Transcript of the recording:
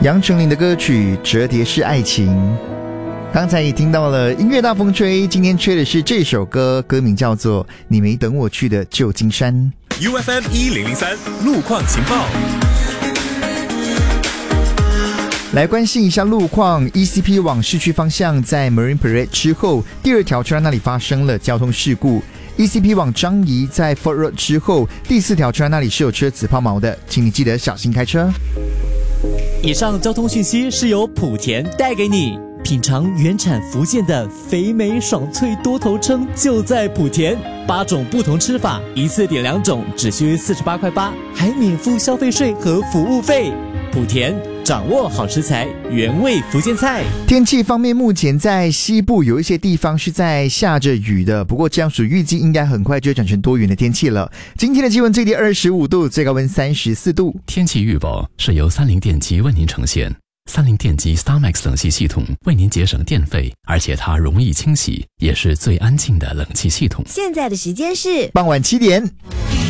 杨丞琳的歌曲《折叠式爱情》，刚才也听到了音乐大风吹，今天吹的是这首歌，歌名叫做《你没等我去的旧金山》。 UFM 1003路况情报， 来关心一下路况。 ECP 往市区方向在 Marine Parade 之后，第二条车站那里发生了交通事故。 ECP 往樟宜在 Fort Road 之后，第四条车站那里是有车子抛锚的，请你记得小心开车。 以上交通讯息是由莆田带给你。品尝原产福建的肥美爽脆多头称就在莆田，8种不同吃法，一次点2种，只需48块8，还免付消费税和服务费。莆田掌握好食材，原味福建菜。 天气方面，目前在西部有一些地方是在下着雨的，不过降水预计应该很快就会转成多云的天气了。今天的气温最低25度，最高温34度。 天气预报是由30电机为您呈现。30电机 StarMax 冷气系统为您节省电费，而且它容易清洗，也是最安静的冷气系统。 现在的时间是傍晚7点。